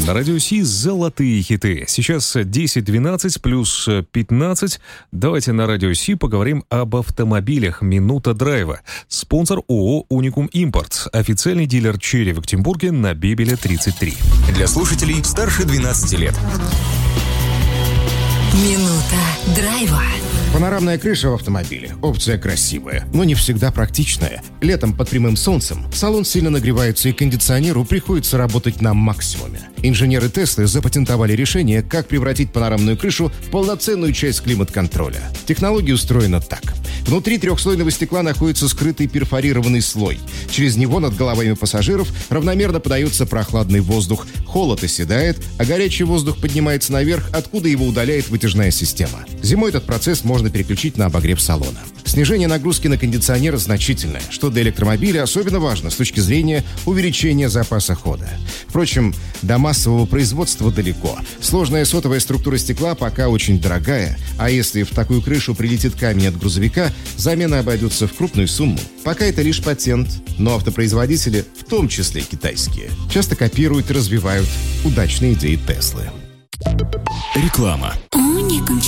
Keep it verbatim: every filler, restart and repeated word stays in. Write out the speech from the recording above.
На радио Си золотые хиты. Сейчас десять двенадцать плюс пятнадцать. Давайте на радио Си поговорим об автомобилях. Минута драйва. Спонсор ООО «Уникум Импорт». Официальный дилер «Черри» в Екатеринбурге на Бебеля тридцать три. Для слушателей старше двенадцати лет. Минута драйва. Панорамная крыша в автомобиле – опция красивая, но не всегда практичная. Летом под прямым солнцем салон сильно нагревается, и кондиционеру приходится работать на максимуме. Инженеры Теслы запатентовали решение, как превратить панорамную крышу в полноценную часть климат-контроля. Технология устроена так. Внутри трехслойного стекла находится скрытый перфорированный слой. Через него над головами пассажиров равномерно подается прохладный воздух. Холод оседает, а горячий воздух поднимается наверх, откуда его удаляет вытяжная система. Зимой этот процесс можно переключить на обогрев салона. Снижение нагрузки на кондиционер значительное, что для электромобиля особенно важно с точки зрения увеличения запаса хода. Впрочем, до массового производства далеко. Сложная сотовая структура стекла пока очень дорогая, а если в такую крышу прилетит камень от грузовика, замена обойдется в крупную сумму. Пока это лишь патент, но автопроизводители, в том числе китайские, часто копируют и развивают удачные идеи Теслы. Реклама. Уникум